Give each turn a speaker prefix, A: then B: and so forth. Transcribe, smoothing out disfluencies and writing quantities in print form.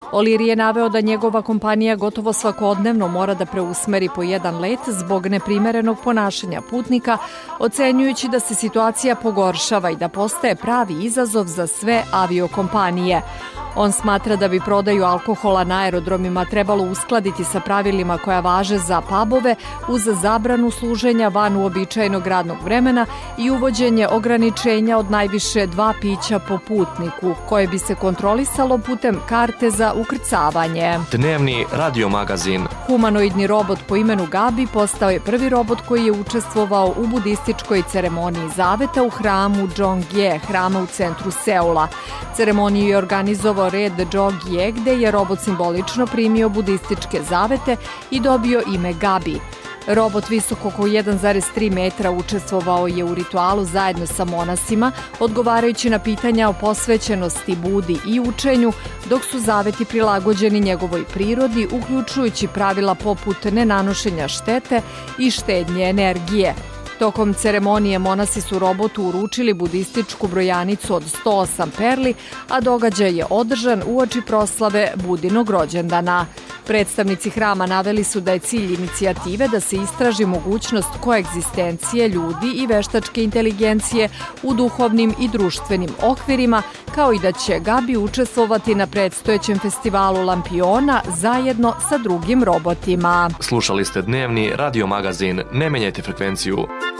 A: O'Leary je naveo da njegova kompanija gotovo svakodnevno mora da preusmeri po jedan let zbog neprimerenog ponašanja putnika, ocenjujući da se situacija pogoršava i da postaje pravi izazov za sve aviokompanije. On smatra da bi prodaju alkohola na aerodromima trebalo uskladiti sa pravilima koja važe za pubove uz zabranu služenja van uobičajenog radnog vremena i uvođenje ograničenja od najviše 2 pića po putniku, koje bi se kontrolisalo putem karte za ukrcavanje.
B: Dnevni radiomagazin.
A: Humanoidni robot po imenu Gabi postao je prvi robot koji je učestvovao u budističkoj ceremoniji zaveta u hramu Jongye, hrama u centru Seula. Ceremoniju je organizovao red Jogye, gde je robot simbolično primio budističke zavete i dobio ime Gabi. Robot visok oko 1,3 metra učestvovao je u ritualu zajedno sa monasima, odgovarajući na pitanja o posvećenosti Budi i učenju, dok su zaveti prilagođeni njegovoj prirodi, uključujući pravila poput nenanošenja štete i štednje energije. Tokom ceremonije monasi su robotu uručili budističku brojanicu od 108 perli, a događaj je održan uoči proslave Budinog rođendana. Predstavnici hrama naveli su da je cilj inicijative da se istraži mogućnost koegzistencije ljudi i veštačke inteligencije u duhovnim i društvenim okvirima, kao i da će Gabi učestvovati na predstojećem festivalu Lampiona zajedno sa drugim robotima.
B: Slušali ste dnevni radiomagazin. Ne menjajte frekvenciju.